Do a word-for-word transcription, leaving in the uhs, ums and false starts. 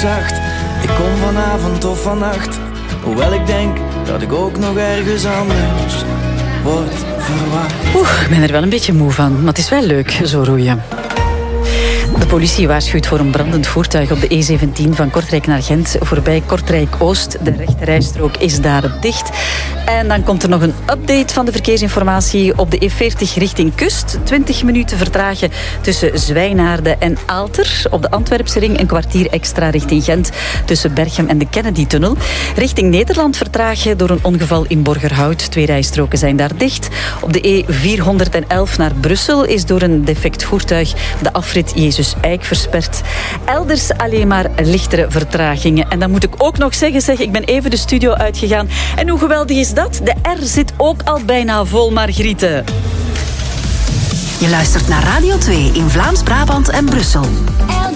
zacht. Ik kom vanavond of vannacht, hoewel ik denk dat ik ook nog ergens anders word verwacht. Oeh, ik ben er wel een beetje moe van, maar het is wel leuk, zo roeien. De politie waarschuwt voor een brandend voertuig op de E zeventien van Kortrijk naar Gent. Voorbij Kortrijk-Oost. De rechterrijstrook is daar dicht. En dan komt er nog een update van de verkeersinformatie op de E veertig richting Kust. twintig minuten vertragen tussen Zwijnaarden en Aalter. Op de Antwerpse ring een kwartier extra richting Gent tussen Berchem en de Kennedy-tunnel. Richting Nederland vertragen door een ongeval in Borgerhout. Twee rijstroken zijn daar dicht. Op de E vierhonderdelf naar Brussel is door een defect voertuig de afrit Jezus Eik versperd. Elders alleen maar lichtere vertragingen. En dan moet ik ook nog zeggen, zeg, ik ben even de studio uitgegaan. En hoe geweldig is dat? De R zit ook al bijna vol, Margriete. Je luistert naar Radio twee in Vlaams-Brabant en Brussel.